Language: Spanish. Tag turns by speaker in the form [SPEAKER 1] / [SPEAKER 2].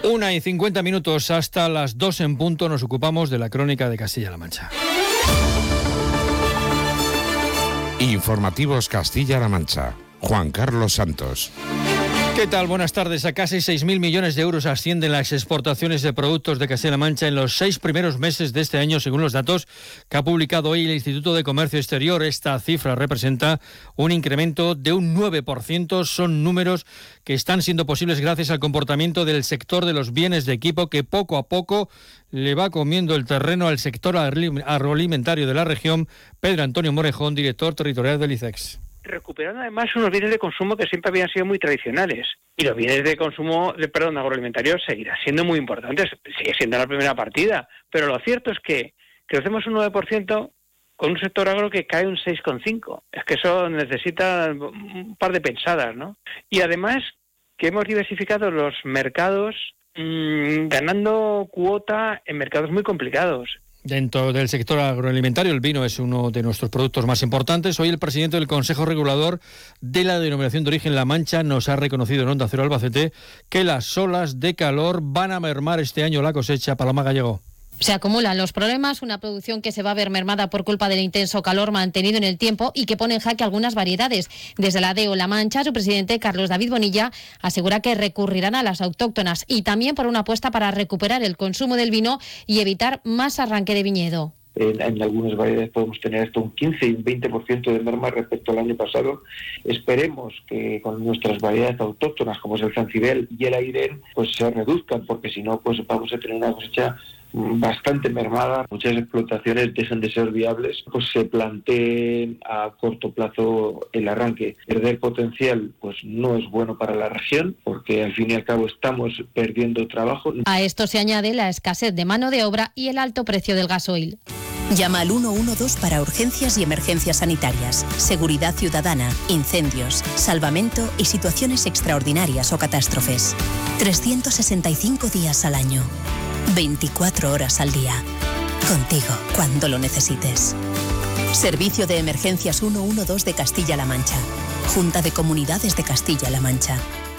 [SPEAKER 1] 1:50 hasta las 2 en punto. Nos ocupamos de la crónica de Castilla-La Mancha.
[SPEAKER 2] Informativos Castilla-La Mancha. Juan Carlos Santos.
[SPEAKER 1] ¿Qué tal? Buenas tardes. A casi 6.000 millones de euros ascienden las exportaciones de productos de Castilla-La Mancha en los 6 primeros meses de este año, según los datos que ha publicado hoy el Instituto de Comercio Exterior. Esta cifra representa un incremento de un 9%. Son números que están siendo posibles gracias al comportamiento del sector de los bienes de equipo, que poco a poco le va comiendo el terreno al sector agroalimentario de la región. Pedro Antonio Morejón, director territorial del ICEX.
[SPEAKER 3] Recuperando además unos bienes de consumo que siempre habían sido muy tradicionales. Y los bienes de consumo, agroalimentarios seguirán siendo muy importantes. Sigue siendo la primera partida. Pero lo cierto es que crecemos un 9% con un sector agro que cae un 6,5%. Es que eso necesita un par de pensadas, ¿no? Y además que hemos diversificado los mercados ganando cuota en mercados muy complicados.
[SPEAKER 1] Dentro del sector agroalimentario, el vino es uno de nuestros productos más importantes. Hoy el presidente del Consejo Regulador de la Denominación de Origen La Mancha nos ha reconocido en Onda Cero Albacete que las olas de calor van a mermar este año la cosecha. Paloma Gallego.
[SPEAKER 4] Se acumulan los problemas, una producción que se va a ver mermada por culpa del intenso calor mantenido en el tiempo y que pone en jaque algunas variedades. Desde la DEO La Mancha, su presidente Carlos David Bonilla asegura que recurrirán a las autóctonas y también por una apuesta para recuperar el consumo del vino y evitar más arranque de viñedo.
[SPEAKER 5] En algunas variedades podemos tener hasta un 15 y un 20% de merma respecto al año pasado. Esperemos que con nuestras variedades autóctonas, como es el Zancibel y el Airén, pues se reduzcan, porque si no, pues vamos a tener una cosecha bastante mermada. Muchas explotaciones dejan de ser viables, pues se planteen a corto plazo el arranque. Perder potencial pues no es bueno para la región, porque al fin y al cabo estamos perdiendo trabajo.
[SPEAKER 4] A esto se añade la escasez de mano de obra y el alto precio del gasoil.
[SPEAKER 6] Llama al 112 para urgencias y emergencias sanitarias, seguridad ciudadana, incendios, salvamento y situaciones extraordinarias o catástrofes. 365 días al año, 24 horas al día. Contigo cuando lo necesites. Servicio de Emergencias 112 de Castilla-La Mancha. Junta de Comunidades de Castilla-La Mancha.